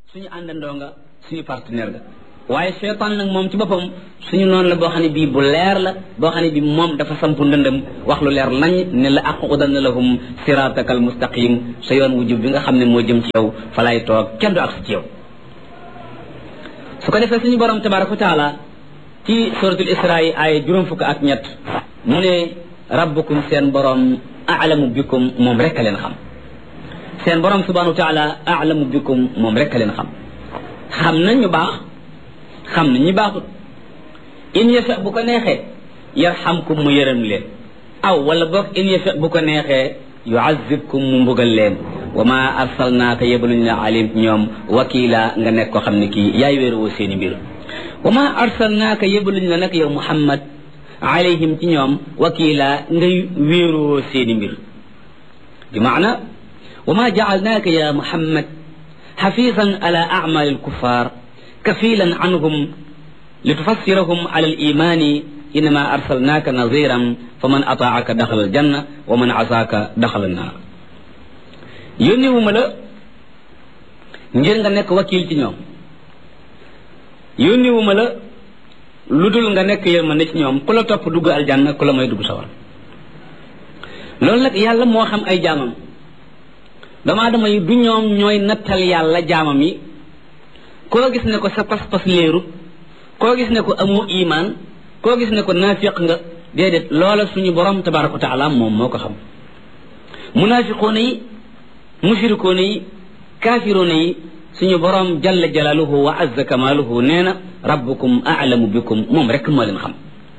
suñu àndandoo nga suñu partenaire nga waaye seytaan nag moom ci boppam suñu noonu la boo xam ne bii bu leer la boo xam ne bii moom dafa sampu ndëndëm wax lu leer nañ ne la aqudanna lahum siratakal mustaqim sa yoon wu jub bi nga xam ne moo jëm ci yow fa lay toog kenn du agsi ci yow. su ko defee suñu borom tabaraka wa taala ci suratul isra yi ay juróom fukk ak ñett mu ne rabbukum seen borom a'lamu bikum moom rek a leen xam seen borom subhanahu wa taala a'lamu bikum moom rek a leen xam nañ ñu baax xam nañ ñu baaxut in yasha bu ko neexee yarhamkum mu yërëm leen aw wala boog in yasha bu ko neexee yu'azzibkum mu mbugal leen wa ma arsalnaaka yebaluñ la alim ñoom wakila nga nekk ko xam ne kii yaay wéeruwoo seeni mbir wa ma arsalnaaka yebaluñ la nag yow Muhammad alayhim ci ñoom wakila ngay wéeruwoo seeni mbir bi maana wa ma ja'alnaaka ya Muhammad xafisan ala a'mal al-kuffar kafilan anhum litufassirahum ala al-imani innama arsalnaaka naziran faman ata'aka daxala al-janna wa man asaaka daxala an-naar yónniwuma la ngir nga nekk wakiil ci ñoom yónniwuma la lu dul nga nekk yërmande ci ñoom ku la topp dugg aljanna ku la may dugg sawar loolu nag yàlla moo xam ay jaamam doomu aadama yi du ñoom ñooy nattal yàlla jaamam yi koo gis ne ko sa pas-pas leerut koo gis ne ko amoo imaan koo gis ne ko naafiq nga déedéet loola suñu borom tabaraka wa taala moom moo ko xam munaafiqoona yi mushrikoona yi kaafiroona yi suñu borom jalla jalaaluhu wa azza kamaaluhu nee na rabbukum a'lamu bikum moom rek moo leen xam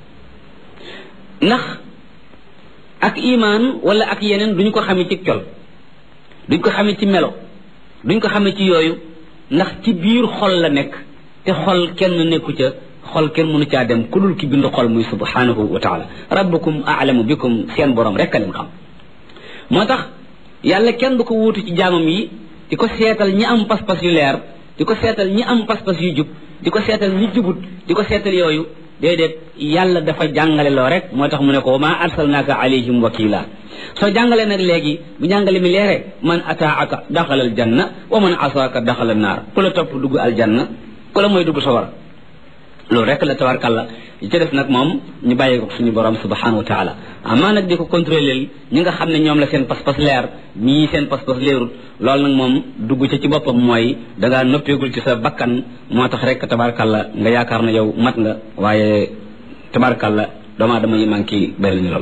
ndax ak imaan wala ak yeneen duñu ko xamee ci col duñ ko xamee ci melo duñ ko xamee ci yooyu ndax ci biir xol la nekk te xol kenn nekku ca xol kenn mënu caa dem ku dul ki bind xol muy subhanahu wa taala rabbukum a'lamu bikum seen borom rek a leen xam moo tax yàlla kenn du ko wuutu ci jaamam yi di ko seetal ñi am pas-pas yu leer di ko seetal ñi am pas-pas yu jub di ko seetal ñi jubut di ko seetal yooyu déedéet yàlla dafa jàngale loo rek moo tax mu ne ko wa ma arsalnaaka alayhim wakila soo jàngalee nag léegi bu jàngale mi leere man ataaka daxala al janna wa man asaaka daxala naar ku la topp dugg aljanna ku la mooy dugg sawar loolu rek la tabarkàlla li ci def nag moom ñu bàyyi ko suñu borom subhanahu wa taala amaa nag di ko contrôler ñi nga xam ne ñoom la seen pas-pas leer ñii seen pas-pas leerut loolu nag moom dugg ci boppam mooy dangaa noppeegul ci sa bakkan moo tax rek tabarkàlla nga yaakaar na yow mat nga waaye tabarkàlla doomu aadama yi manqué bëri ñu lool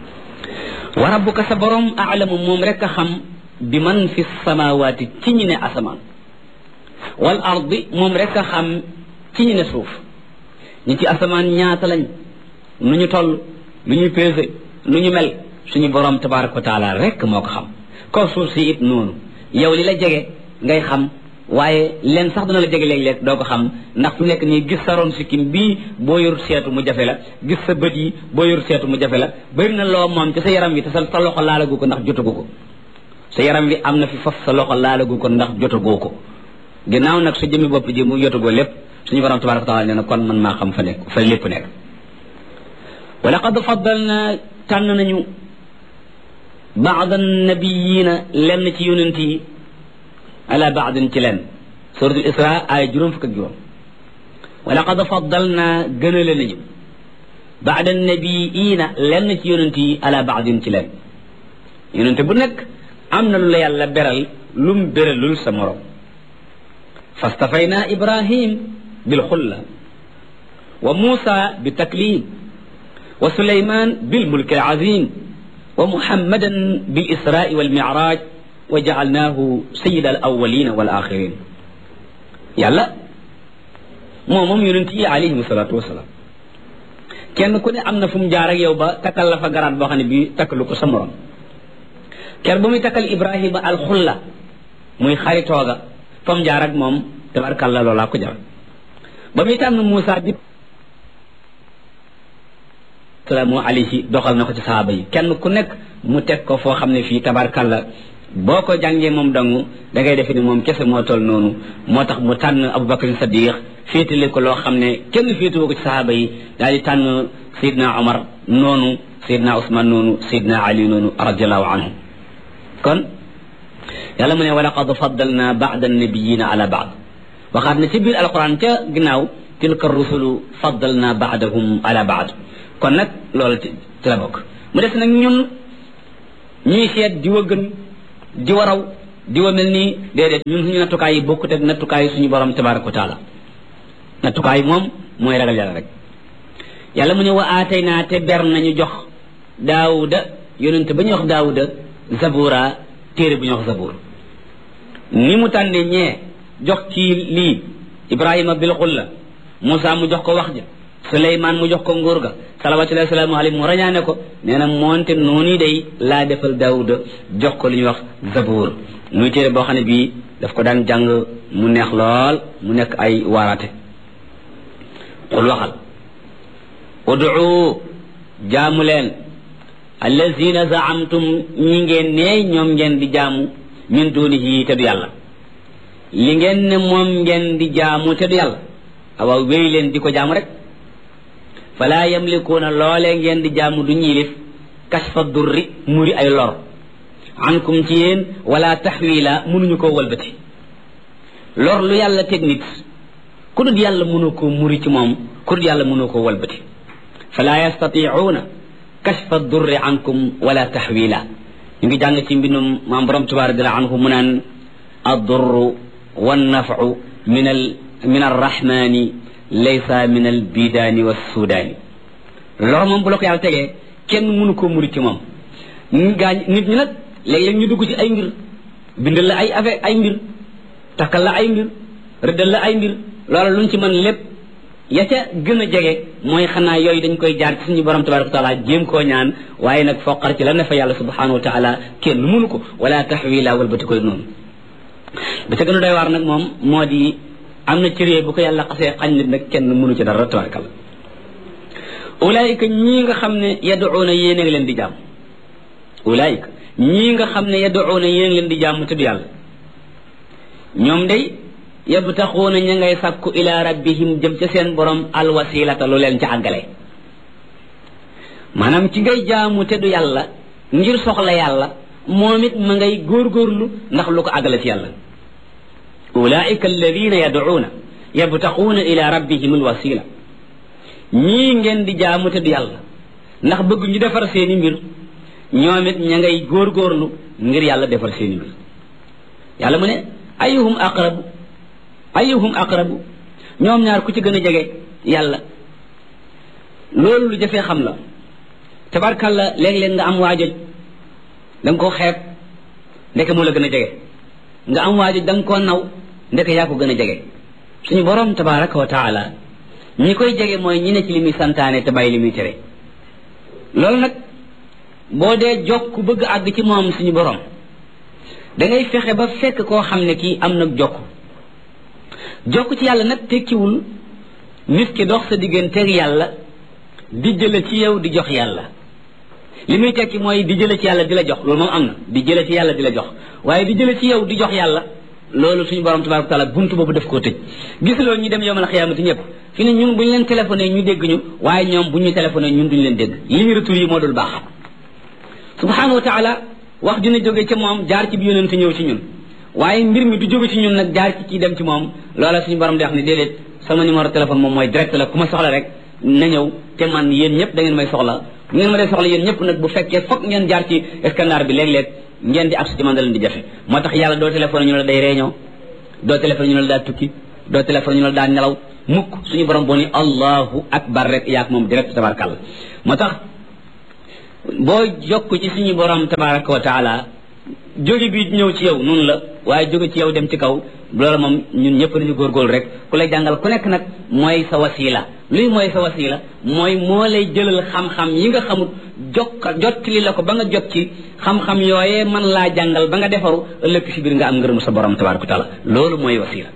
wa rabbuka sa borom a'lamu moom rek a xam bi man fi samawaati ci ñi ne asamaan wal ardi moom rek a xam ci ñi ne suuf ñi ci asamaan ñaata lañ nu ñu toll lu ñu peese lu ñu mel suñu borom tabaraka wa taala rek moo ko xam kaw suuf si it noonu yow li la jege ngay xam waaye leen sax dina la jege léeg-léeg doo ko xam ndax fu nekk nii gis sa ron sikkim bii boo yor seetu mu jafe la gis sa bët yi boo yor seetu mu jafe la bëri na loo moom ci sa yaram wi te sa loxo laalagu ko ndax jotagu ko sa yaram wi am na fi faf sa loxo laalagu ko ndax jotagoo ko ginnaaw nag sa jëmmi bopp ji mu jotagoo lépp suñu borom tabaraka wa taala nee na kon man maa xam fa nekk fa lépp nekk wa laqad faddalna tànn nañu baad annabiyina lenn ci yonent yi ala baadin ci leen suratul isra ay juróom fukk ak juróom wa laqad faddalna gënale nañu baad annabiyina lenn ci yonent yi ala baadin ci leen yonent bu nekk am na lu la yàlla beral lum beralul sa morom fastafayna ibrahim بالخلة وموسى بالتكليم وسليمان بالملك العظيم ومحمدا بالإسراء والمعراج وجعلناه سيد الأولين والآخرين يلا موم يونتي عليه الصلاة والسلام كان كوني أمنا فم جارك يوبا تكلف غرات بو خاني بي تكلو ko sa morom ker bu muy takal Ibrahim al-Khulla muy xaritooga fam jaar ak moom tabarkalla loola ko jar ba muy tànn Moussa di salaamu alayhi doxal na ko ci sahaaba yi kenn ku nekk mu teg ko foo xam ne fii tabarkalla boo ko jàngee moom dangu da ngay defe ni moom kese moo toll noonu moo tax mu tànn Abubakar Sadiq féetale ko loo xam ne kenn féetewoo ko ci sahaaba yi daal di tànn Seydina Omar noonu Seydina Ousmane noonu Seydina Ali noonu radiallahu anhu kon yàlla mu ne wa laqad faddalna ba'da an-nabiyina ala ba'd waxaat na ci biir alquran ca ginnaaw tilka rusulu faddalna baadahum ala baad kon nag loolu ci la bokk mu des nag ñun ñuy seet di wa gën di wa raw di wa mel nii déedéet ñun suñu nattukaay yi bokkut ak nattukaay yi suñu borom tabaraka wa taala nattukaay moom mooy ragal yàlla rek yàlla mu ne wa aatayna te ber nañu jox daawuda yonente ba ñu wax daawuda zabura téere bu ñu wax zabur ni mu tànne ñee jox kii lii ibrahima bil xulla Moussa mu jox ko wax ja Suleymaan mu jox ko nguur ga salawatullahi salaamu alayhi mu rañaane ko nee na moonte noonu day laa defal daawuda jox ko li ñuy wax zabur muy téere boo xam ne bii daf ko daan jàng mu neex lool mu nekk ay waaraate xul waxal ud'u jaamu leen allazina zaamtum ñi ngeen ne ñoom ngeen di jaamu min dunihi te du yàlla li ngeen ne moom ngeen di jaamu te du yàlla awaaw wéy leen di ko jaamu rek fala yamlikuuna loolee ngeen di jaamu du ñiilif kasfa durri muri ay lor ankum ci yéen wala taxwila mënuñu koo walbati lor lu yàlla teg nit ku dul yàlla mënu koo muri ci moom ku dul yàlla mënu koo walbati fala yastatiuuna kasfa durri ankum wala taxwila ñu ngi jàng ci mbindum maam borom Tuubaa radiyallaahu anhu mu naan addurru wannafu min arrahmani laysa min albidaani wassudaani lor moom bu la ko yàlla tegee kenn mënu koo muri ci moom nit ñi nag léeg-léeg ñu dugg ci ay mbir bindal la ay affaire ay mbir takkal la ay mbir rëddal la ay mbir loolu luñ ci mën lépp ya ca gën a jege mooy xanaa yooyu dañ koy jaar ci suñu borom tabaraka wa taala jéem koo ñaan waaye nag foqar ci la ne fa yàlla subhanahu wa taala kenn mënu ko wala taxwila walbati koy noonu ba ca gën a doy waar nag moom moo di am na cëree bu ko yàlla xasee xañ nit nag kenn mënu ci dara tabarakal ulaayika ñii nga xam ne yaduuna yéen a ngi leen di jaam ulaayika ñii nga xam ne yaduuna yéen a ngi leen di jaam tudd yàlla ñoom day yabtaxuuna ña ngay sàkku ila rabbihim jëm ca seen borom alwasilata lu leen ca àggale maanaam ci ngay jaamu te du yàlla ngir soxla yàlla moom it ma ngay góorgóorlu ndax lu ko àggale ci yàlla ulaika alladina yaduuna yabtaxuuna ila rabbihim alwasila ñii ngeen di jaamu te du yàlla ndax bëgg ñu defar seeni mbir ñoom it ña ngay góorgóorlu ngir yàlla defar seeni mbir yàlla mu ne ayuhum aqrabu ñoom ñaar ku ci gën a jege yàlla loolu lu jafee xam la tabarkalla léeg-léeg nga am waajoj da nga koo xeeb ndeke moo la gën a jege nga am waajoj da nga koo naw ndeke yaa ko gën a jege suñu borom tabaraka wa taala ñi koy jege mooy ñi ne ci li muy santaane te bàyyi li muy tere loolu nag boo dee jokk bëgg àgg ci moom suñu borom da ngay fexe ba fekk koo xam ne kii am nag jokk ci yàlla nag tekkiwul nit ki dox sa digganteeg yàlla di jële ci yow di jox yàlla li muy tekki mooy di jële ci yàlla di la jox loolu moom am na di jële ci yàlla di la jox waaye di jële ci yow di jox yàlla loolu suñu borom tabaraka wa taala buntu boobu daf koo tëj gis loolu ñu dem yowmal xiyaamati ñëpp fi ne ñun bu ñu leen téléphoné ñu dégg ñu waaye ñoom bu ñu téléphoné ñun duñu leen dégg li ñu retour yi moo dul baax subhanahu wa taala wax dina jóge ca moom jaar ci bi yonent ñëw ci ñun waaye mbir mi du jóge ci ñun nag jaar ci kii dem ci moom loola suñu borom di wax ne déedéet sama numéro téléphone moom mooy direct la ku ma soxla rek na ñëw te man yéen ñëpp da ngeen may soxla bu ngeen ma dee soxla yéen ñëpp nag bu fekkee foog ngeen jaar ci scanner bi léeg-léeg ngeen di accès ci man da leen di jafe moo tax yàlla doo téléphone ñu la day réunion doo téléphone ñu la daa tukki doo téléphone ñu la daa nelaw mukk suñu borom boo ni allahu akbar rek yaak moom direct tabarakàlla moo tax boo jokk ci suñu borom tabaraka wa taala jóge bi ñëw ci yow noonu la waaye jóge ci yow dem ci kaw loolu moom ñun ñëpp nañu góorgóorlu rek ku lay jàngal ku nekk nag mooy sa wasila luy mooy sa wasila mooy moo lay jëlal xam-xam yi nga xamut jottali la ko ba nga jot ci xam-xam yooyee man laa jàngal ba nga defaru ëllëg si biir nga am ngërëm sa borom tabaraka wa taala loolu mooy wasila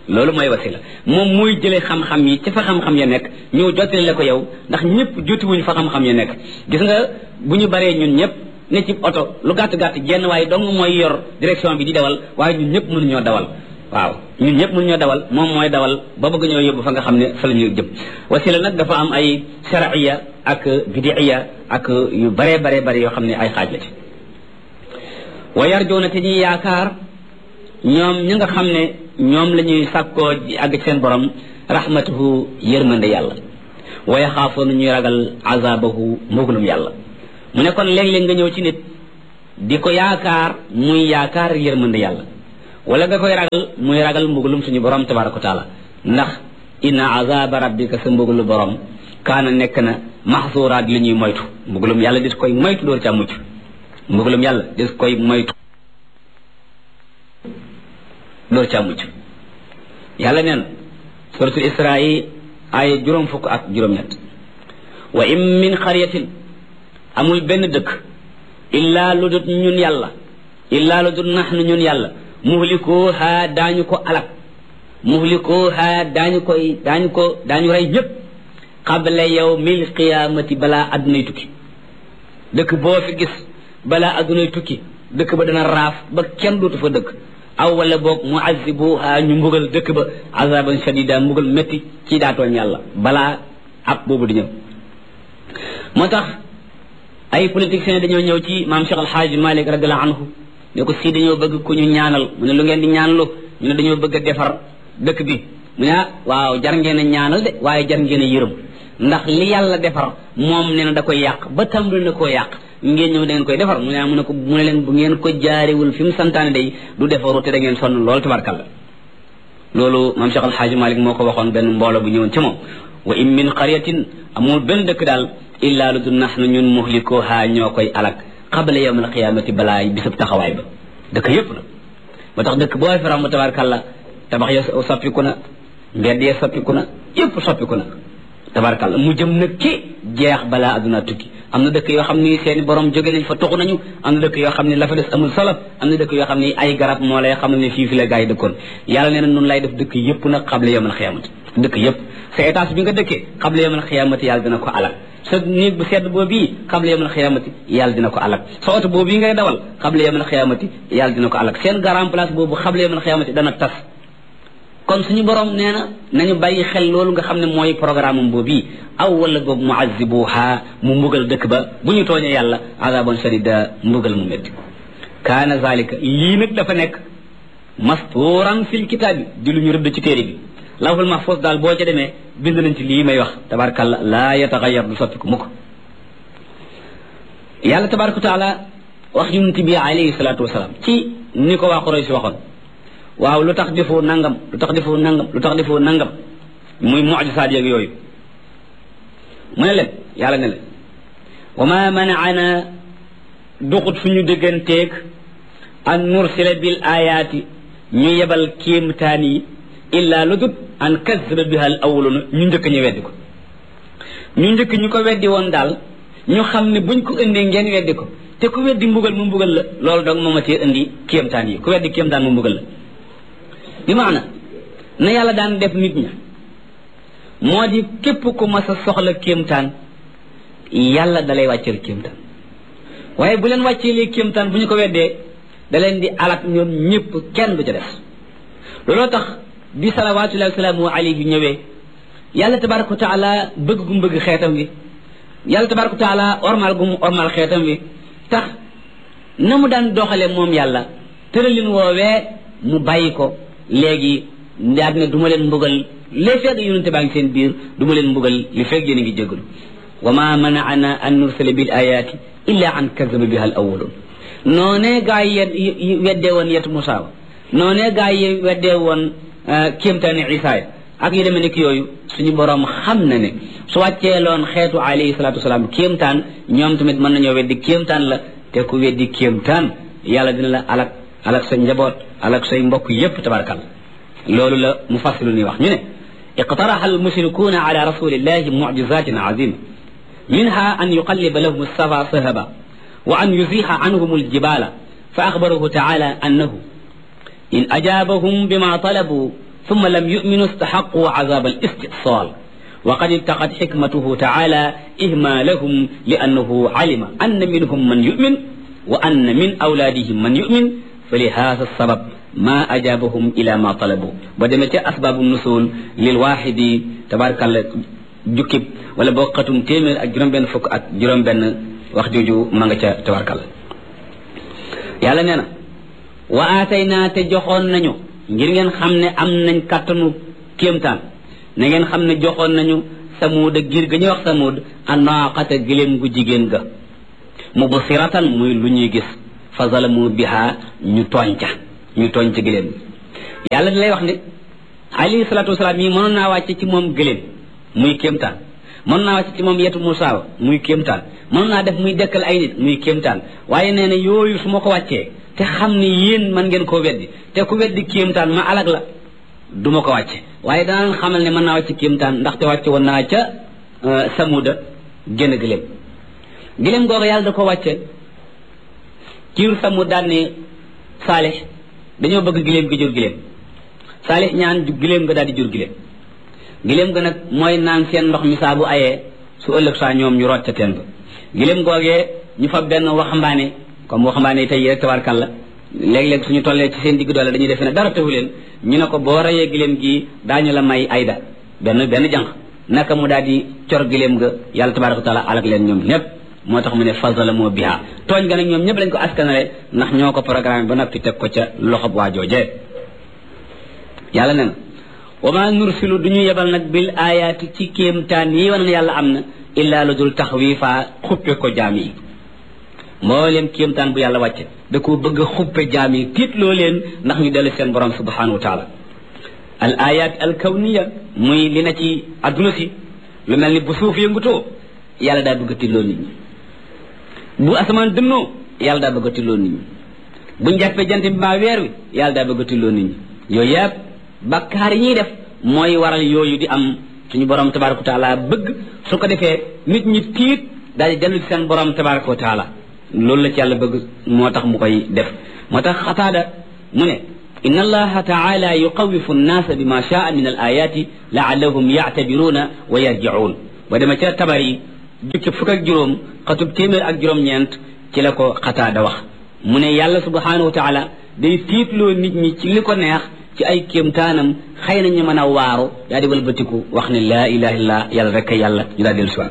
moom mooy jëlee xam-xam yi ci fa xam-xam ya nekk ñëw jottali la ko yow ndax ñëpp jotiwuñu fa xam-xam ya nekk gis nga bu ñu baree ñun ñëpp ne ci oto lu gàtt-gàtt jenn waaye dong mooy yor direction bi di dawal waaye ñun ñëpp mënuñoo dawal waaw ñun ñëpp mënuñoo dawal moom mooy dawal ba bëgg ñoo yóbbu fa nga xam ne fa la ñuy jëm wasila nag dafa am ay shar'iyya ak bid'iyya ak yu bare yoo xam ne ay xaaj la ci wa yarjuuna te ñuy yaakaar ñoom ñi nga xam ne ñoom la ñuy sàkkoo ji àgg seen borom rahmatuhu yërmande yàlla wa yaxaafoona ñuy ragal azabahu mbugalum yàlla mu ne kon léeg-léeg nga ñëw ci nit di ko yaakaar muy yaakaar yërmande yàlla wala nga koy ragal muy ragal mbugalum suñu borom tabaraka wa taala ndax inna azaba rabbika sa mbugalu borom kaana nekk na maxsuuraat li ñuy moytu mbugalum yàlla dis koy moytu door ca mucc mbugalum yàlla dis koy moytu door ca mucc yàlla neen suratul isra yi ay juróom fukk ak juróom-ñett wa in min xaryatin amul benn dëkk illaa lu dut ñun yàlla illaa lu dut naxnu ñun yàlla muhlikuha daañu ko alak muhlikuha daañu rey ñëpp qabla yawmil qiyaamati balaa addunay tukki dëkk boo fi gis balaa addunay tukki dëkk ba dana raaf ba kenn dootu fa dëkk aw wala boog muazibuha ñu mbugal dëkk ba azaban shadida mbugal métti ci daatooñ yàlla balaa ab boobu di ñëw moo tax ay politiciens dañoo ñëw ci maam Cheikh Alhaaji Malik radiallahu anhu ne ko si dañoo bëgg ku ñu ñaanal mu ne lu ngeen di ñaanlu ñu ne dañoo bëgg a defar dëkk bi mu ne waaw jar ngeen a ñaanal de waaye jar ngeen a yërëm ndax li yàlla defar moom nee na da koy yàq ba tàmbali na koo yàq ngeen ñëw da ngeen koy defar mu ne leen bu ngeen ko jaarewul fi mu santaane day du defaru te da ngeen sonn loolu tabarkalla loolu maam Cheikh Alhaaji Malik moo ko waxoon benn mbooloo bu ñëwoon ci moom wa in min qaryatin amul benn dëkk daal illaa lu du nahnu ñun muhlikuha ñoo koy alak qabla yawm alqiyamati balaa bisub taxawaay ba dëkk yépp na ba tax dëkk boo fi ram tabarkalla tabax ya soppiku na mbedd ya soppiku na yépp soppiku na tabarkalla mu jëm nag ci jeex balaa adduna tukki am na dëkk yoo xam ni seeni borom jóge nañ fa tuxu nañu am na dëkk yoo xam ne la fa des amul solo am na dëkk yoo xam ne ay garab moo lay xam ne fii fi la gaa yi dëkkoon yàlla nee na noonu lay def dëkk yépp nag qabla yawm alqiyamati dëkk yépp sa étage bi nga dëkkee qabla yawm alqiyamati yàlla dina ko alal sa néeg bu sedd boobu qabla yawm alqiyamati yàlla dina ko alal sa oto boobu ngay dawal qabla yawm alqiyamati yàlla dina ko alal seen grand place boobu qabla yawm alqiyamati dana tas kon suñu borom nee na nañu bàyyi xel loolu nga xam ne mooy programme am boobu aw wala boobu muazibuha mu mbugal dëkk ba bu ñu tooñee yàlla azaban shadida mbugal mu métti kaana zalika lii nag dafa nekk mastuuran fil kitaabi di lu ñu rëdd ci téere bi lawhul mahfuz daal boo ca demee bind nañ ci lii may wax tabarakalla laa yataxayar du soppiku mukk yàlla tabaraka taala wax yonent bi alayhi salaatu wasalaam ci ni ko waa Quraysh waxoon waaw lu tax defoo nangam lu tax defoo nangam lu tax defoo nangam muy mucjisaat yeeg yooyu mu ne leen yàlla ne leen wa ma manaana duxut suñu dégganteeg an nursila bil ayaati ñu yebal kéemtaan yi illa lu dut an kazzaba biha al awwaluna ñu njëkk ñu weddi ko ñu njëkk ñu ko weddi woon daal ñu xam ne buñ ko indee ngeen weddi ko te ku weddi mbugal mu mbugal la loolu dong mooma cee indi kéemtaan yi ku weddi kéemtaan mu mbugal la bi maana na yàlla daan def nit ña moo di képp ku mas a soxla kéemtaan yàlla dalay wàcceel kéemtaan waaye bu leen wàcceelee kéemtaan bu ñu ko weddee da leen di alak ñoom ñëpp kenn du ca def looloo tax bi salawaatullahi wa salaamu alayhi ñëwee yàlla tabaraka wa taala bëgg gu mu bëgg xeetam bi yàlla tabaraka wa taala ormal gu mu ormal xeetam bi tax na mu daan doxale moom yàlla tëralin woowee mu bàyyi ko léegi daal ne du ma leen mbugal li fekk yonente baa ngi seen biir du ma leen mbugal li fekk yéen a ngi jégalu wa ma manaana an nursala bil ayaati illa an kazaba biha al awwalun noonee gaa yi weddee woon yetu Musaa wa noonee gaa yi weddee woon kéemtaani Isaa ak yu demee nekk yooyu suñu borom xam na ne su wàcceeloon xeetu alayhi salaatu wasalaam kéemtaan ñoom tamit mën nañoo weddi kéemtaan la te ku weddi kéemtaan yàlla dina la alak sa njaboot alak say mbokk yépp tabarakal loolu la mufassilu ni wax ñu ne iqtaraha almushrikuuna ala rasulillahi mucjizatin azima minha an yuqalliba lahum alsafa sahaba wa an yuziha anhum aljibala fa axbarahu taala annahu in ajabahum bima talabu ثم لم يؤمنوا استحقوا عذاب الاستئصال وقد اتقت حكمته تعالى إهمالهم لأنه علم أن منهم من يؤمن وأن من أولادهم من يؤمن فلهذا السبب ما أجابهم إلى ما طلبوا بدمت أسباب النزول للواحد تبارك الله جكب ولا بوقتم تيمر أجرم بن فك أجرم بن وخجوجو مانغا تبارك الله يالا نينا wa aatayna te joxoon nañu ngir ngeen xam ne am nañ kàttanu kéemtaan na ngeen xam ne joxoon nañu samuuda giir ga ñuy wax samuud anaqata giléem gu jigéen ga mubsiratan muy lu ñuy gis fa zalamu biha ñu tooñ ca giléem yàlla di lay wax ne alayhi salaatu wasalaam yi mënoon naa wàcce ci moom giléem muy kéemtaan mënoon naa wàcce ci moom yetu Musaa muy kéemtaan mënoon naa def muy dekkal ay nit muy kéemtaan waaye nee na yooyu su ma ko wàccee te xam ni yéen man ngeen koo weddi te ku weddi kéemtaan ma alag la du ma ko wàcce waaye danaa leen xamal ne mën naa wàcce kéemtaan ndaxte wàcce woon naa ca samuda génn giléem googu yàlla da ko wàcce kiiru samud daan ne saalix dañoo bëgg giléem gi jur giléem saalix ñaan giléem nga daal di jur giléem ga nag mooy naan seen ndox mi saa bu ayee su ëllëg saa ñoom ñu root ca teen ba giléem googee ñu fa benn waxambaane comme waxambaane tey rek tabarkàlla léeg-léeg suñu tollee ci seen digg doole dañuy defe ne dara taxu leen ñu ne ko boo rayee giléem gi daañu la may ayda benn jànq naka mu daal di cor giléem ga yàlla tabaraka wa taala alak leen ñoom ñëpp moo tax mu ne fazalamoo biha tooñ ga nag ñoom ñëpp lañ ko askanale ndax ñoo ko programme ba noppi teg ko ca loxob waa joojee yàlla ne na wa ma nursilu du ñu yebal nag bil ayaati ci kéemtaan yi wane ne yàlla am na illaa lu dul taxwiifa xuppe ko jaam yi mbooleem kéemtaan bu yàlla wàcce da ko bëgg a xuppe jaam yi tiitloo leen ndax ñu dellu seen borom subhanahu wa taala al ayat al kawniya muy li na ci adduna si lu mel ni bu suuf yëngutoo yàlla daa bëgg a tiitloo nit ñi bu asamaan dënnoo yàlla daa bëgg a tiitloo nit ñi buñ jàppee jant bi mbaa weer wi yàlla daa bëgg a tiitloo nit ñi yooyu yëpp bakkaar yi ñuy def mooy waral yooyu di am suñu borom tabaraka wa taala bëgg su ko defee nit ñi tiit daal di dellu ci seen borom tabaraka wa taala loolu la ci yàlla bëgg moo tax mu koy def moo tax xataada mu ne inna allaha taala yuqawifu nnaasa bima shaa min al ayati laallahum yactabiruuna wa yarjicuun ba dema ca tabar yi jukki fukk ak juróom xatub téeméer ak juróom-ñeent ci la ko xataada wax mu ne yàlla subhanahu wa taala day tiitloo nit ñi ci li ko neex ci ay kéemtaanam xëy na ñu mën a waaru daa di walbatiku wax ne laa ilaha illallah yàlla rek a yàlla ñu daa dellu siwaat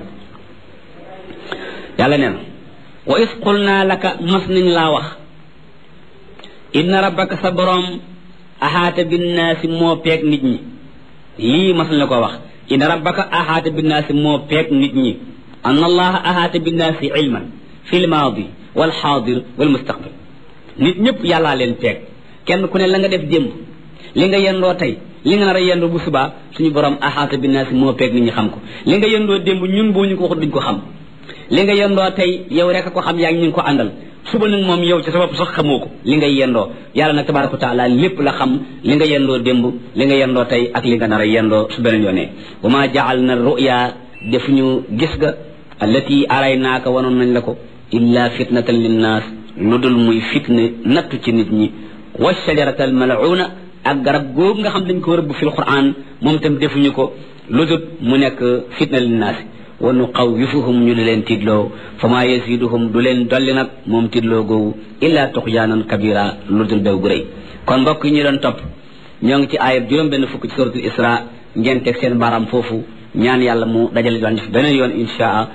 yàlla nee na wa is qulna laka mas nañ laa wax inna rabbaka sa borom ahaata binnaasi moo peeg nit ñi lii mas nañ la ko wax inna rabbaka ahaata binnaasi moo peeg nit ñi an allaha ahaata binnaasi ilman fi lmaadi walxaadir walmustaqbal nit ñëpp yàllaa leen peeg kenn ku ne la nga def démb li nga yendoo tey li nga nar a yendoo bu subaa suñu borom ahaata binnaasi moo peeg nit ñi xam ko li nga yendoo démb ñun boo ñu ko waxut duñ ko xam li nga yendoo tey yow rek a ko xam yaa ngi ñu ko àndal suba nag moom yow ci sa bopp sax xamoo ko li ngay yendoo yàlla nag tabaraka wa taala lépp la xam li nga yendoo démb li nga yendoo tey ak li nga nar a yendoo su beneen yoonee wa ma jaal na ruya def ñu gis ga allati araynaaka wanoon nañ la ko illa fitnatan linnaas lu dul muy fitne nattu ci nit ñi wa shajarata al mal'una ak garab googu nga xam dañ ko rëbb fil quran moom itam defuñu ko lu dul mu nekk fitna linnaas wa nuqawwifuhum ñu di leen tiitloo fa maa yasiduhum du leen dolli nag moom tiitloo googu illa tuxyaanan kabira lu dul bew gu rëy kon mbokk yi ñu doon topp ñoo ngi ci aayab juróom benn fukk ci suratul isra ngeen teg seen baaraam foofu ñaan yàlla mu dajale doon fi beneen yoon inshaa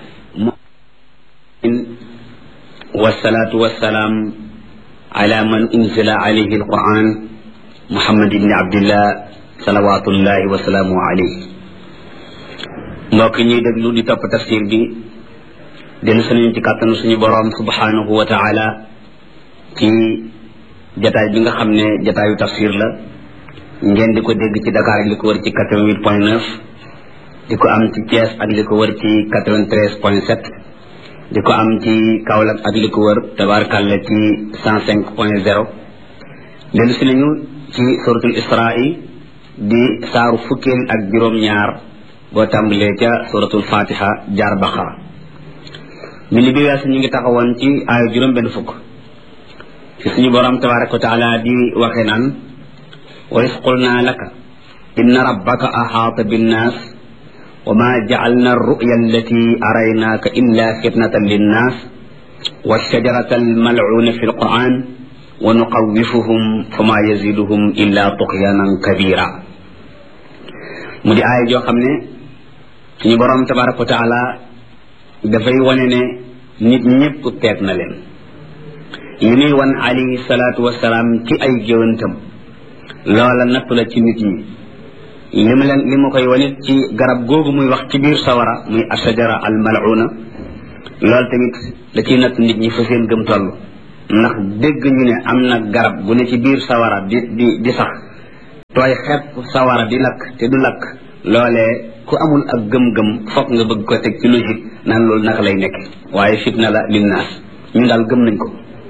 wasalaatu wasalaam ala man unzila alayhi alquran muhammad ibni abdillah salawatullahi wasalaamu alayhi mbokk ñuy déglu di topp tafsir bi dellu suñu ci kàttanu suñu borom subhanahu wa taala ci jataay bi nga xam ne jataayu tafsir la ngeen di ko dégg ci Dakar ak li ko wër ci 88.9 di ko am ci Thiès ak li ko wër ci 93.7 di ko am ci Kaolack ak li ko wër tabaarkàlla ci 105.0 dellu si nañu ci suratul Israa di saaru fukkeel ak juróom-ñaar boo tàmbalee ca suratul Fatiha jaar Baqara mi li bi weesu ñu ngi taxawoon ci aaya juróom benn fukk ci suñu borom tabaaraka wa taala di waxee naan wa is qulna laka inna rabbaka ahaata binnaas wa ma ja'alna ar-ru'ya allati araynaaka illa fitnatan linnaas wash-shajarata al-mal'uuna fi al-qur'aan wa nuqawwifuhum fama yaziduhum illa tughyanan kabira mu di aaya joo xam ne suñu borom tabaraka wa taala dafay wane ne nit ñëpp peeg na leen yi muy wan alayhi salaatu wasalaam ci ay géwantam loola nattu la ci nit ñi li ma koy wanit ci garab googu muy wax ci biir sawara muy ashajara al mal'una loolu tamit da ciy natt nit ñi fa seen gëm toll ndax dégg ñu ne am na garab bu ne ci biir sawara di sax tooy xepp sawara di lakk te du lakk loolee ku amul ak gëm-gëm foog nga bëgg ko teg ci logique naan loolu naka lay nekk waaye fitna la linnaas ñu daal gëm nañ ko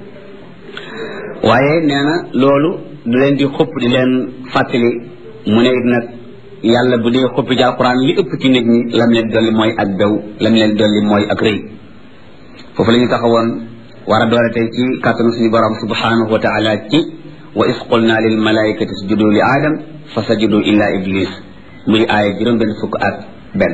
waaye nee na loolu du leen di xupp di leen fàttali mu ne it nag yàlla bu dee xuppi ci alquran li ëpp ci nit ñi lam leen dolli mooy ak bew lam leen dolli mooy ak rëy foofu la ñu taxawoon war a doore tey ci kàttanu suñu borom subhanahu wa taala ci wa is qulna lil malaikati isjudu li aadam fa sajudu illa iblis muy aaya juróom benn fukk ak benn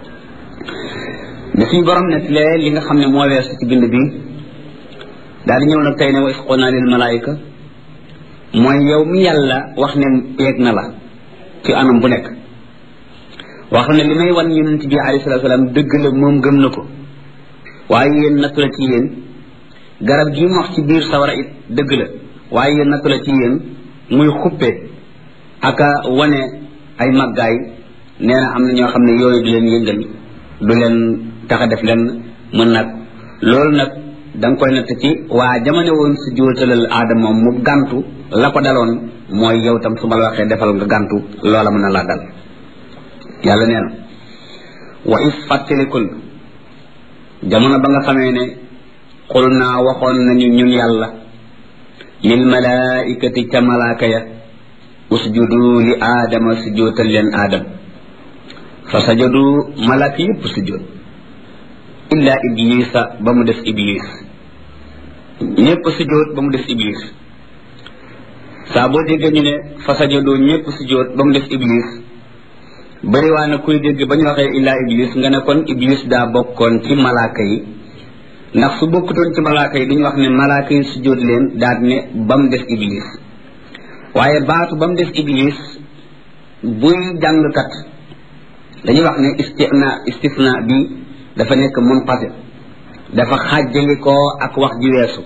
bi suñu borom nettalee li nga xam ne moo weesu ci bind bi daal di ñëw nag tey ne wa is qulna lil malaika mooy yow mi yàlla wax ne yeeg na la ci anam bu nekk wax ne li may wan yonent bi alayhi salaatu salaam dëgg la moom gëm na ko waaye yéen nattu la ci yéen garab gi mu wax ci biir sawara it dëgg la waaye yéen nattu la ci yéen muy xuppe aka wane ay màggaay nee na am na ñoo xam ne yooyu du leen yëngal du leen tax a def leen mën nag loolu nag da nga koy natt ci waa jamono woon su jóotalal aadama moom mu gàntu la ko daloon mooy yow tam su ma la waxee defal nga gàntu loola mën na laa dal yàlla nee na wa is fàttalikul jamono ba nga xamee ne xul naa waxoon nañu ñun yàlla lil malaikati ca malaaka ya usjudu li aadama sujootal leen aadam fa sajadu malaaka yëpp sujoot illa iblisa ba mu def iblis ñëpp sujoot ba mu def iblis saa boo déggee ñu ne fa sajadu ñëpp sujoot ba mu def iblis bari waa na kuy dégg ba ñu waxee illa iblis nga ne kon iblis daa bokkoon ci malaaka yi ndax su bokkutoon ci malaaka yi duñu wax ne malaaka yi sujoot leen daal ne ba mu def iblis waaye baatu ba mu def iblis buy jàngkat dañuy wax ne istifna bi dafa nekk munqati dafa xàjjalikoo ak wax ji weesu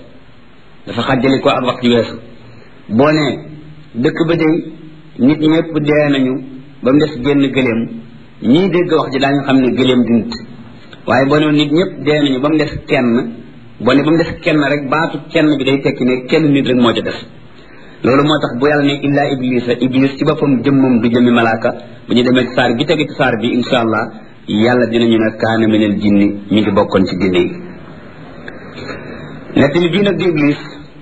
boo ne dëkk ba day nit ñëpp dee nañu ba mu des génn gëléem ñii dégg wax ji daañu xam ne gëléem di nit waaye boo ne nit ñëpp dee nañu ba mu des kenn boo ne ba mu des kenn rek baatu kenn bi day tekki ne kenn nit rek moo ca des loolu moo tax bu yàlla ne illa iblis ci boppam jëmmam du jëmmi malaaka bu ñu demee ci saar bi tege ci saar bi insha allah yàlla dinañu ne kaana minal jinni mi ngi bokkoon ci jinne yi nettali bii nag di iblis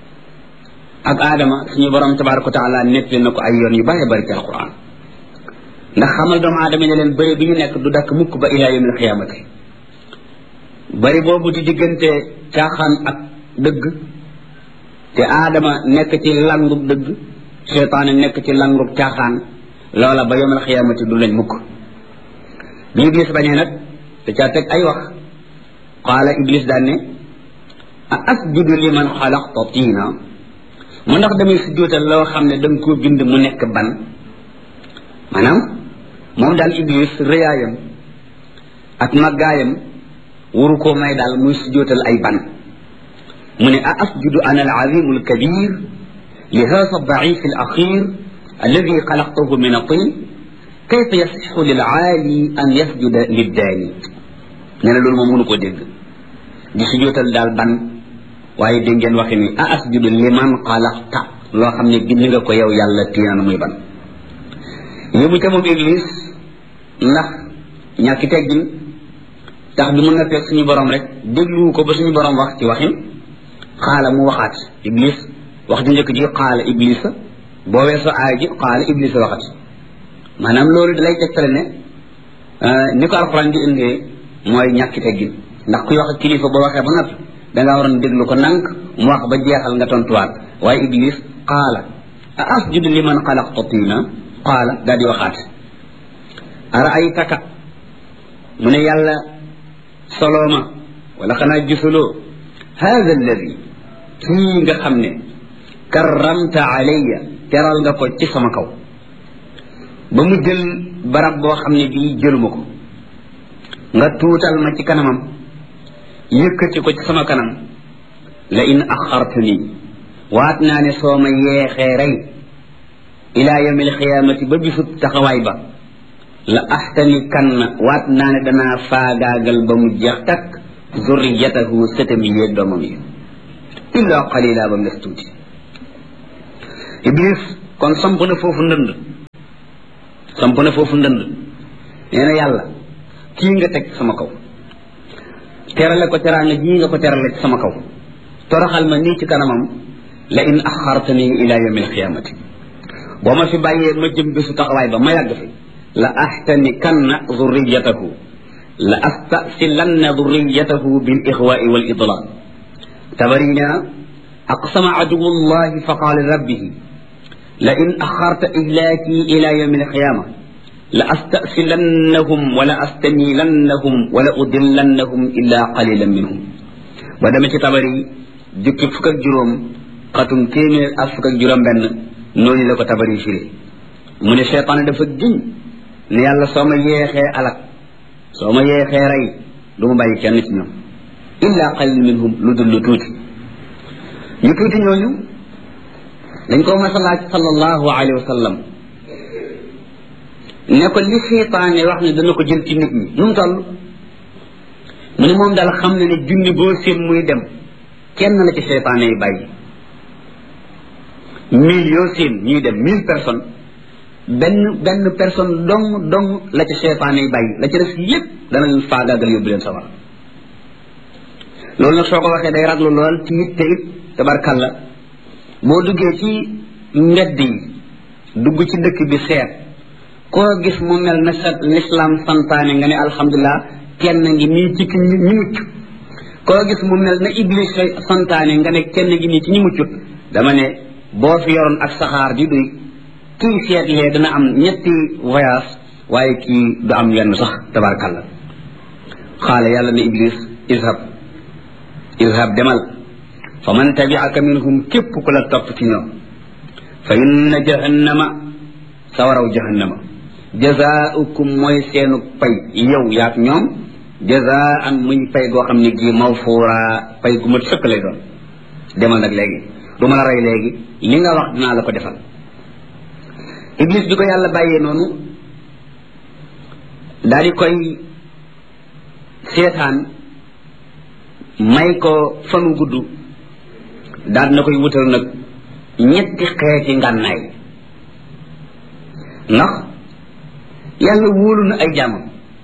ak aadama suñu borom tabaraka wa taala nettali na ko ay yoon yu bare bari ci alquran ndax xamal doomu aadama ne leen bëri bi ñu nekk du dakk mukk ba ila yawmil xiyaamati bëri boobu di diggante caaxaan ak dëgg te aadama nekk ci langub dëgg seytaane nekk ci langub caaxaan loola ba yawmil xiyaamati du lañ mukk bi iblis bañee nag te caa teg ay wax qaala iblis daan ne a asjudu liman xalaqta tiina mu ndax damay sujjóotal loo xam ne danga koo bind mu nekk ban maanaam moom daal iblis rëyaayam ak màggaayam waru koo may daal muy sujjóotal ay ban mu ne a asjudu ana al azimu al kabir li hada daif al axir alladi xalaqtahu min atin kayfa yasixu lil aali an yasjuda liddaani nee na loolu moom mënu koo dégg di sujjóotal daal ban waaye dégg ngeen waxe ni a asjudu liman xalaqta loo xam ne bind nga ko yow yàlla tiinaan muy ban yóbbu ca moom iblis ndax ñàkki teggin tax bi mun na fekk suñu borom rek dégluwu ko ba suñu borom wax ci waxin xaala mu waxaat iblis wax ju njëkk ji xaala iblisa boo weesoo aaya ji xaala iblisa waxat maanaam loolu dalay tegtale ne ni ko alxuraan di indee mooy ñàkki teggin ndax kuy wax kilifa boo waxee ba noppi dangaa waroon déglu ko nank mu wax ba jeexal nga tontuwaat waaye iblis qaala a asjudu liman xalaqta tiina qaala daal di waxaat araaytaka mu ne yàlla solooma wala xanaa gisuloo hada alladi kii nga xam ne karramta alayya teral nga ko ci sama kaw ba mu jël barab boo xam ne bii jëluma ko nga tuutal ma ci kanamam yëkkati ko ci sama kanam la in axartani waat naa ne soo ma yeexee rey ila yawmil xiyaamati ba bisub taxawaay ba la axtani kan waat naa ne danaa faagaagal ba mu jeex takk zurriyatahu sëtam yi yeeg doomam yi illa qalila ba mu des tuuti iblis kon samp na foofu ndënd nee na yàlla kii nga teg sama kaw terale ko teraanga jii nga ko terale ci sama kaw toroxal ma nii ci kanamam la in axartani ila yawmi alqiyamati boo ma fi bàyyee ma jëm bisu taxawaay ba ma yàgg fi la ahtani kanna zurriyatahu la astasilanna zurriyatahu bil ixwaai wal idlal tabari nee na aqsama aduwu llahi fa qaala rabbihi la in axarta ihlaaki ila yawmi alqiyama la astasilannahum wala astamilannahum wala udillannahum illa qalilan minhum ba dama ci tabari jukki fukk ak juróom xatum téeméer ak fukk ak juróom benn noonu la ko tabari firi mu ne seytaane dafa giñ ne yàlla soo ma yeexee alak soo ma yeexee rey du ma bàyyi kenn ci ñoom illa qalil minhum lu dul lu tuuti ñu tuuti ñooñu dañ ko mas a laaj sallallahu alayhi wa sallam ne ko li seytaane wax ne dana ko jël ci nit ñi nu mu toll mu ne moom daal xam ne ne junni boo seen muy dem kenn la ci seytaane yi bàyyi 1000 yoo seen ñuy dem 1000 personnes benn personne dong la ci seytaane yi bàyyi la ci def yépp dana leen faagaagal yóbbu leen sawar loolu nag soo ko waxee day raglu lool ci it te it tabarkalla boo duggee ci mbedd yi dugg ci dëkk bi seet koo gis mu mel na sa l'islam santaane nga ne alhamdulilah kenn ngi nii ci ñi mucc koo gis mu mel na iblis santaane nga ne kenn ngi nii ci ñi muccut dama ne boo fi yoroon ak saxaar di duy kii seetlee dana am ñetti voyage waaye kii du am yenn sax tabarkalla xaala yàlla ne iblis izhab demal fa man tabi'aka minhum képp ku la topp ci ñoom fa inna jahannama sawaraw jahannama jazaaukum mooy seenu pay yow yaak ñoom jazaan muy pay goo xam ne gii mawfuura pay gu mat sëkk lay doon demal nag léegi du ma la rey léegi li nga wax dinaa la ko defal iblis bi ko yàlla bàyyee noonu daal di koy seetaan may ko fanu gudd daal na koy wutal nag ñetti xeeti ngànnaay ndax yàlla wóolu na ay jaamam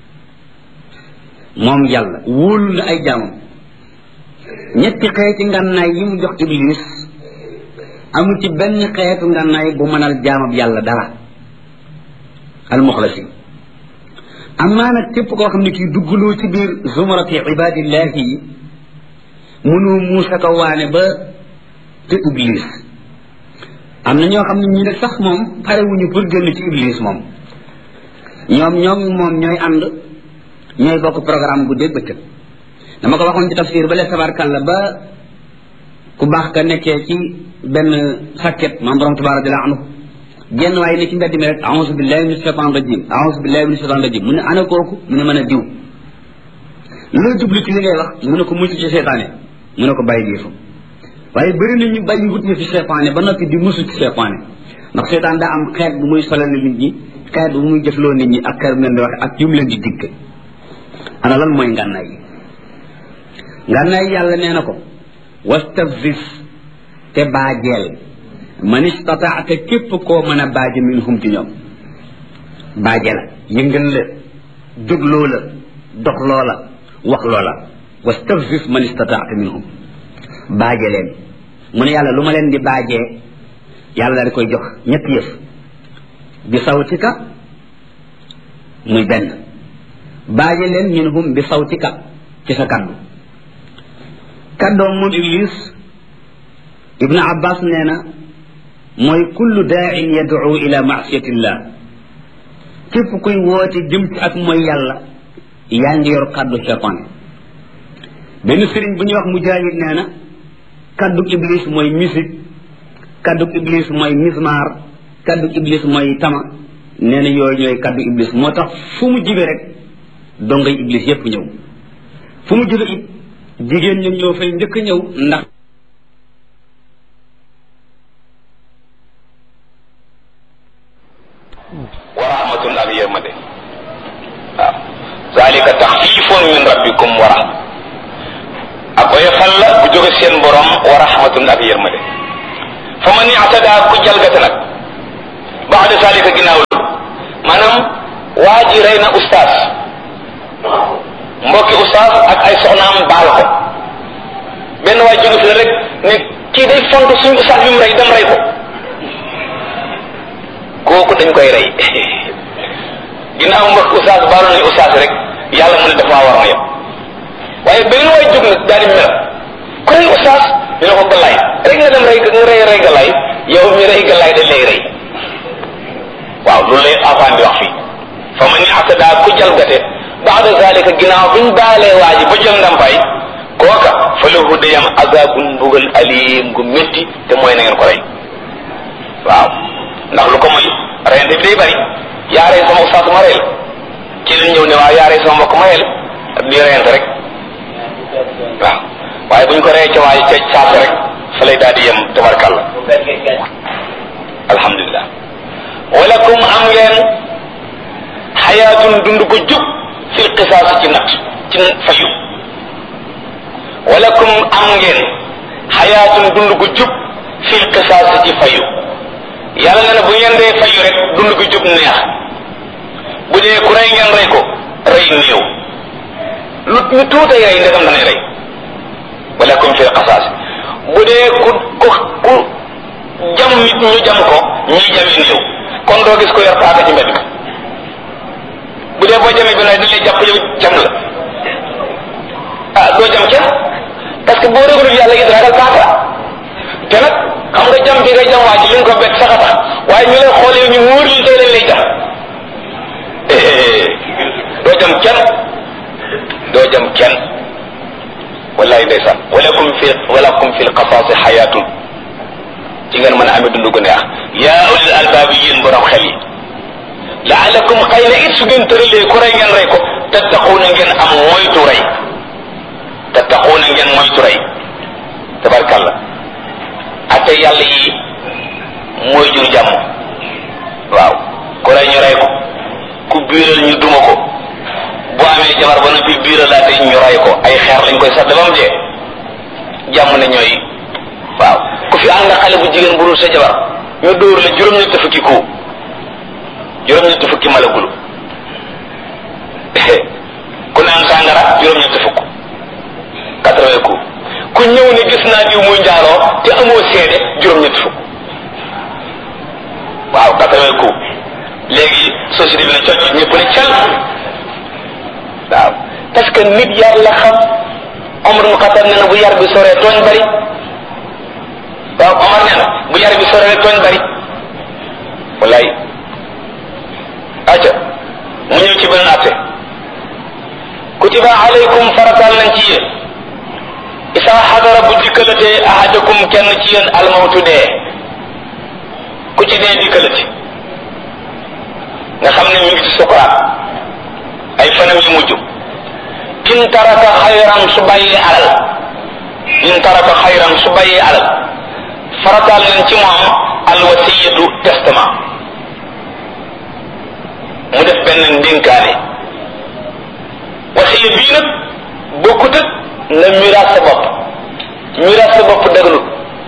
moom yàlla wóolu na ay jaamam ñetti xeeti ngànnaay yi mu jox iblis amul ci benn xeetu ngànnaay bu mënal jaamab yàlla dara almuxlasin amaa nag képp koo xam ne kii duggloo ci biir zumrati ibadillahi yi mënoo muusa ko waane ba te iblis am na ñoo xam ne ñi nag sax moom parewuñu pour génn ci iblis moom moom ñooy ànd ñooy bokk programme bu dégg bëccëg dama ko waxoon ci tafsir ba le tabarkalla ba ku baax ka nekkee ci benn sakket maam borom tabaaraka radiyallahu anhu genn waaye ne ci mbedd mi rek a'uuzu billahi minash shaytaanir rajiim a'uuzu billahi minash shaytaanir rajiim mu ne ana kooku mu ne mën a diw loo jublu ci li ngay wax mu ne ko mucc ci seytaane mu ne ko bàyyi lii fa waaye bëri na ñu bàyyi wut ñu fi seytaane ba noppi di musu ci seytaane ndax seytaan daa am xeet bu muy solal nit ñi xeet bu muy jëfloo nit ñi ak xeet bu leen di wax ak yu mu leen di digg ana lan mooy ngànnaay yi ngànnaay yàlla nee na ko wastafzis te baajeel man istataata képp koo mën a baaje minhum ci ñoom baaje la yëngal la jógloo la dox loola wax loola wastafzis man istataata minhum baaje leen mu ne yàlla lu ma leen di baajee yàlla daal di koy jox ñetti yëf bi sawtika muy benn baaje leen minhum bi sawtika ci sa kaddu kaddoom moom iblis ibnu abbas nee na mooy kullu daa'in yad'u ila ma'siyatillah képp kuy woote jëm ci ak mooy yàlla yaa ngi yor kaddu seytaan benn sëriñ bu ñuy wax mujaahid nee na kaddu iblis mooy musique kaddu iblis mooy mismar kaddu iblis mooy tama nee na yooyu ñooy kaddu iblis moo tax fu mu jibe rek dongay iblis yépp ñëw fu mu jibe it jigéen ñoom ñoo fay njëkk ñëw ndax wa rahmatun ak yërmande waaw zalika taxfifun min rabbikum wa rahma ak oyofal la bu jóge seen borom wa rahmatun ak yërmande fa man i'tada ku jalgate nag ba'da zalika ginnaaw loolu maanaam waa ji rey na ustaas mbokki ustaas ak ay soxnaam baal ko benn waay jóge fi la rek ne kii day font suñu ustaas bi mu rey dem rey ko kooku dañ koy rey ginnaaw mbokki ustaas baalu nañu ustaas rek yàlla mu ne dafa war na yem waaye benn waay jóg nag daal di mel ku rey ustaas ñu ne ko galaay rek nga dem rey galaay yow mi rey galaay dañ lay rey waaw loolu lay afaan di wax fii fa man i'tada ku jalgate ba'da zalika ginnaaw biñ baalee waa ji ba jël ndampaay kooka fa lahu dayam azabun mbugal alim gu métti te mooy na ngeen ko rey waaw ndax lu ko mooy reyante bi day bari yaa rey sama ustaas ma rey la ci lañ ñëw ne waaw yaa rey sama mbokk ma rey la di reyante rek waaw waaye buñ ko reyee ca waay ca saase rek fa lay daal di yem tabarkalla alhamdulilah walakum am ngeen xayaatun dund ko jub fil qisaas ci nat ci fayu walakum am ngeen xayaatun dund ko jub fil qisaas ci fayu yàlla na ne bu ngeen dee fayu rek dund ko jub neex bu dee ku rey ngeen rey ko rey néew lu ñu tuutay rey ndegam danay rey walakum fil qisaas bu dee ku jam nit ñu jam ko ñuy jami néew kon doo gis ko yor paaka ci mbedd bu dee boo jamee bi nag dañ lay jàpp yow jam la ah doo jam kenn parce que boo réglul yàlla gis ragal paaka te nag xam nga jam bi nga jam waa ji li nga ko bett sax a tax waaye ñu lay xoolee ñu wóor li tey lañ lay jam doo jam kenn doo jam kenn wallahi ndeysaan walakum fil qasaasi xayaatun ci ngeen mën a amee dund gu neex yaa ulil albaabi yéen borom xel yi laalakum xëy na it su ngeen tëralee ku rey ngeen rey ko tattaquuna ngeen am moytu rey tattaquuna ngeen moytu rey tabarkalla ate yàlla yi mooy jur jàmm waaw ku rey ñu rey ko ku biiral ñu duma ko bu amee jabar ba noppi biiralaate ñu rey ko ay xeer lañ koy sadd ba mu dee jàmm ne ñooy waaw ku fi ànd xale bu jigéen bu dul sa jabar ñu dóor la juróom-ñetti fukki ku juróom-ñetti fukki malagulu ku naan sàngara juróom-ñetti fukk 80 ku ku ñëw ne gis naa diw muy njaaloo te amoo seede juróom-ñetti fukk waaw 80 ku léegi société bi ne cocc ñëpp ne cal waaw parce que nit yar la xam Omar mu Xattaab nee na bu yar bi soree tooñ bari waaw Omar nee na bu yar bi soree tooñ bari wallaay aca mu ñëw ci beneen atte kutiba alaykum faratal nañ ci yéen isa xadara bu dikkalatee ahadakum kenn ci yéen almawtu dee ku ci dee dikkalati nga xam ne mi ngi ci sukuraat ay fanam yu mujj in taraka xayran su bàyyee alal in taraka xayran su bàyyee alal faratal nañ ci moom alwasiyatu testament mu def benn ndénkaane wasiya bii nag bokkut ak nga miraas sa bopp miraas sa bopp dëgganut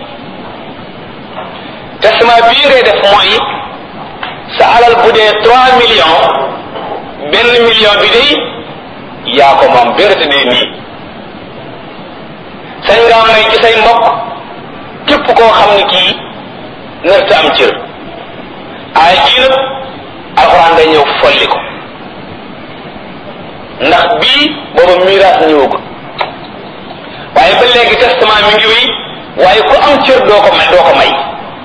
testament bii ngay def mooy sa alal bu dee 3 millions benn million bi day yaa ko moom bérate dee nii sañ ngaa may ci say mbokk képp koo xam ne kii nërta am cër ay jii nag alxuraan day ñëw folli ko ndax bii booba miraas ñëwagul waaye ba léegi testament mi ngi wéy waaye ku am cër doo ko may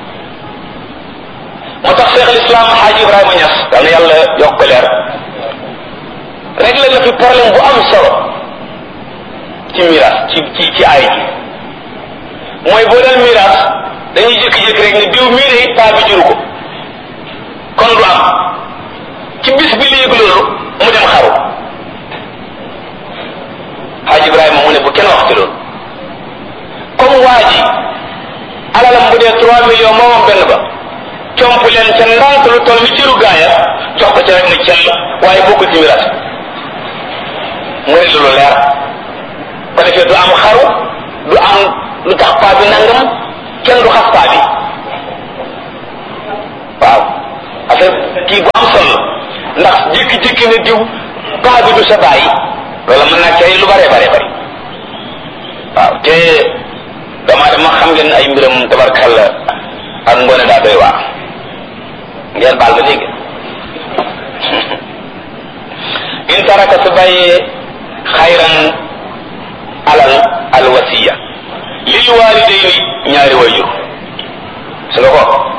moo tax Cheikh al Islam Xaaji Ibrahima Ñas yal na yàlla yokk ko leer réglé na fi problème bu am solo ci miraas ci ay ji mooy boo dal miraas dañuy jékki-jékki rek ne diw mii de paa bi juru ko kon du am ci bis bi léegi loolu mu dem xaru Xaaji Ibrahima mu ne bu kenn wax ci loolu comme waa ji alalam bu dee 3 millions moomam benn ba comp leen ca ndànk lu toll ni cëru gaaya ci rek ne cell waaye bokkul ci miraas mu ne lu leer ko defee du am xaru du am lu tax paa bi nangam kenn du xas paa bi waaw affaire kii bu am solo ndax jékki-jékki ne diw paa bi du sa bàyyi loola mën naa cay lu bare bare bari waaw te dama xam ngeen ay mbiram tabarkalla ak ngoone daa doy waar ngeen baal ma dégg in taraka su bàyyee xayran alal alwasiya lil walidayni ñaari wayjur su nga ko